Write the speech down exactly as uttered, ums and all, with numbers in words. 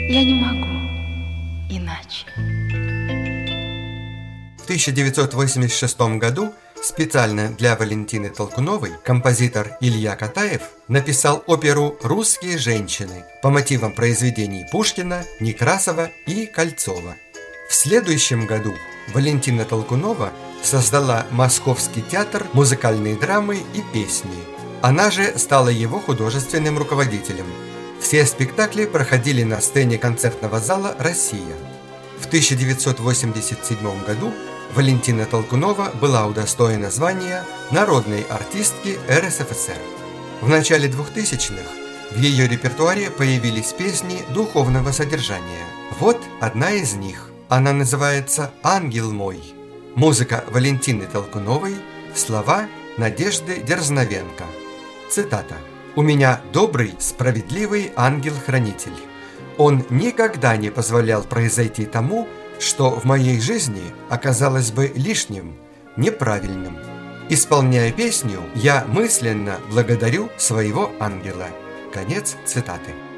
Я не могу иначе. В тысяча девятьсот восемьдесят шестом году специально для Валентины Толкуновой композитор Илья Катаев написал оперу «Русские женщины» по мотивам произведений Пушкина, Некрасова и Кольцова. В следующем году Валентина Толкунова создала Московский театр музыкальной драмы и песни. Она же стала его художественным руководителем. Все спектакли проходили на сцене концертного зала «Россия». В тысяча девятьсот восемьдесят седьмом году Валентина Толкунова была удостоена звания народной артистки эр эс эф эс эр. В начале двухтысячных в ее репертуаре появились песни духовного содержания. Вот одна из них. Она называется «Ангел мой». Музыка Валентины Толкуновой, слова Надежды Дерзновенко. Цитата. «У меня добрый, справедливый ангел-хранитель. Он никогда не позволял произойти тому, что в моей жизни оказалось бы лишним, неправильным. Исполняя песню, я мысленно благодарю своего ангела». Конец цитаты.